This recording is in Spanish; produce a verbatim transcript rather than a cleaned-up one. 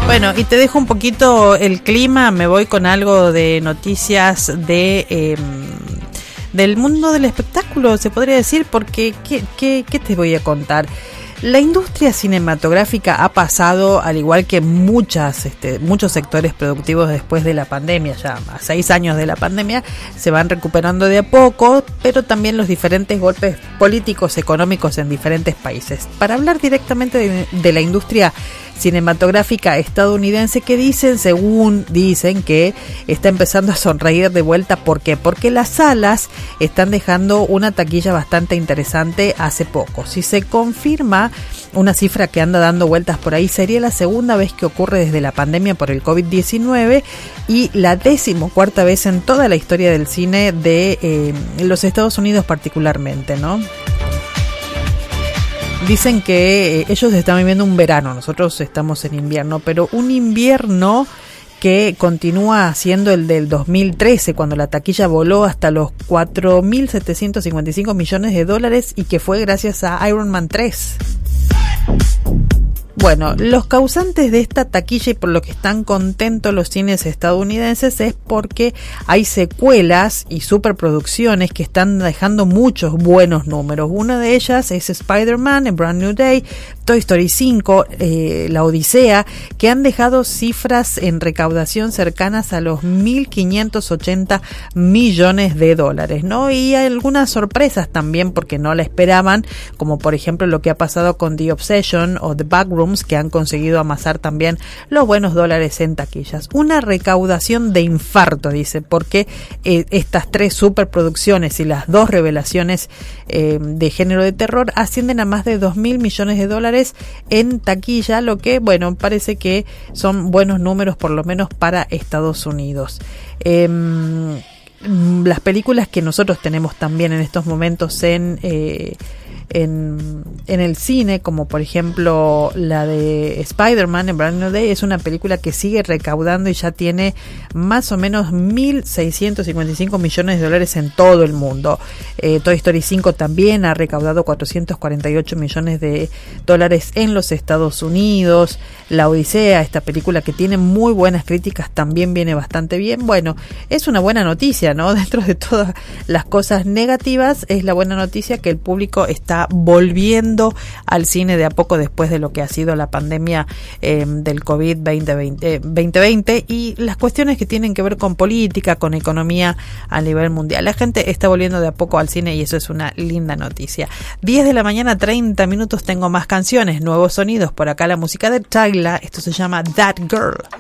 Bueno, y te dejo un poquito el clima, me voy con algo de noticias de eh, del mundo del espectáculo, se podría decir, porque ¿qué, qué, qué te voy a contar? La industria cinematográfica ha pasado, al igual que muchas, este, muchos sectores productivos después de la pandemia, ya a seis años de la pandemia, se van recuperando de a poco, pero también los diferentes golpes políticos, económicos en diferentes países. Para hablar directamente de, de la industria cinematográfica estadounidense, que dicen, según dicen, que está empezando a sonreír de vuelta. ¿Por qué? Porque las salas están dejando una taquilla bastante interesante hace poco. Si se confirma una cifra que anda dando vueltas por ahí, sería la segunda vez que ocurre desde la pandemia por el COVID diecinueve y la decimocuarta vez en toda la historia del cine de eh, los Estados Unidos particularmente, ¿no? Dicen que eh, ellos están viviendo un verano, nosotros estamos en invierno, pero un invierno que continúa siendo el del dos mil trece, cuando la taquilla voló hasta los cuatro mil setecientos cincuenta y cinco millones de dólares y que fue gracias a Iron Man tres. Bueno, los causantes de esta taquilla y por lo que están contentos los cines estadounidenses es porque hay secuelas y superproducciones que están dejando muchos buenos números. Una de ellas es Spider-Man, A Brand New Day, Toy Story cinco, eh, La Odisea, que han dejado cifras en recaudación cercanas a los mil quinientos ochenta millones de dólares, ¿no? Y hay algunas sorpresas también porque no la esperaban, como por ejemplo lo que ha pasado con The Obsession o The Backrooms, que han conseguido amasar también los buenos dólares en taquillas. Una recaudación de infarto, dice, porque eh, estas tres superproducciones y las dos revelaciones eh, de género de terror ascienden a más de dos mil millones de dólares en taquilla, lo que, bueno, parece que son buenos números por lo menos para Estados Unidos. Eh, las películas que nosotros tenemos también en estos momentos en... Eh, En, en el cine, como por ejemplo la de Spider-Man, A Brand New Day, es una película que sigue recaudando y ya tiene más o menos mil seiscientos cincuenta y cinco millones de dólares en todo el mundo. eh, Toy Story cinco también ha recaudado cuatrocientos cuarenta y ocho millones de dólares en los Estados Unidos. La Odisea, esta película que tiene muy buenas críticas, también viene bastante bien. Bueno, es una buena noticia, ¿no? Dentro de todas las cosas negativas, es la buena noticia que el público está volviendo al cine de a poco después de lo que ha sido la pandemia eh, del COVID veinte veinte y las cuestiones que tienen que ver con política, con economía a nivel mundial. La gente está volviendo de a poco al cine y eso es una linda noticia. diez de la mañana, treinta minutos, tengo más canciones, nuevos sonidos. Por acá la música de Tyla, esto se llama That Girl.